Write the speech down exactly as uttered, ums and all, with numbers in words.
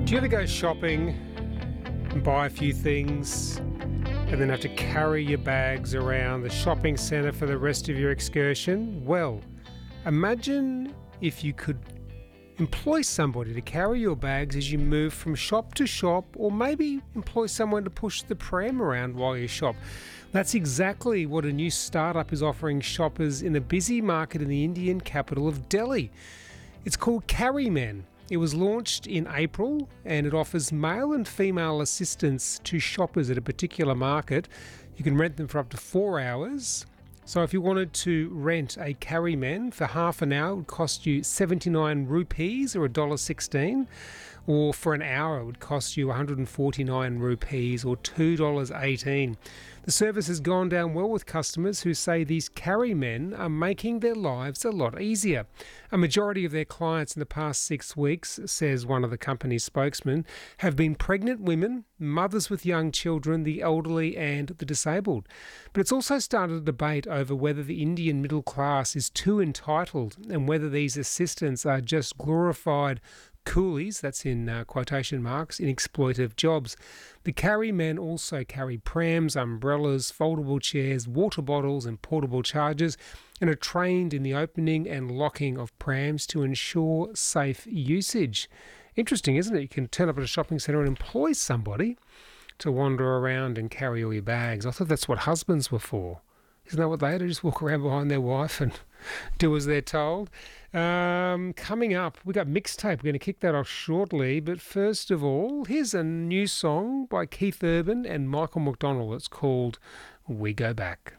Do you ever go shopping and buy a few things and then have to carry your bags around the shopping centre for the rest of your excursion? Well, imagine if you could employ somebody to carry your bags as you move from shop to shop, or maybe employ someone to push the pram around while you shop. That's exactly what a new startup is offering shoppers in a busy market in the Indian capital of Delhi. It's called Carrymen. It was launched in April and it offers male and female assistance to shoppers at a particular market. You can rent them for up to four hours. So if you wanted to rent a Carryman for half an hour, it would cost you seventy-nine rupees or one dollar sixteen. Or for an hour, it would cost you one hundred forty-nine rupees or two dollars eighteen. The service has gone down well with customers who say these Carrymen are making their lives a lot easier. A majority of their clients in the past six weeks, says one of the company's spokesmen, have been pregnant women, mothers with young children, the elderly and the disabled. But it's also started a debate over whether the Indian middle class is too entitled and whether these assistants are just glorified coolies, that's in uh, quotation marks, in exploitive jobs. The Carrymen also carry prams, umbrellas, foldable chairs, water bottles and portable chargers, and are trained in the opening and locking of prams to ensure safe usage. Interesting, isn't it? You can turn up at a shopping centre and employ somebody to wander around and carry all your bags. I thought that's what husbands were for. Isn't that what they had to just walk around behind their wife and do as they're told? Um, coming up, we got Mixtape. We're going to kick that off shortly. But first of all, here's a new song by Keith Urban and Michael McDonald. It's called We Go Back.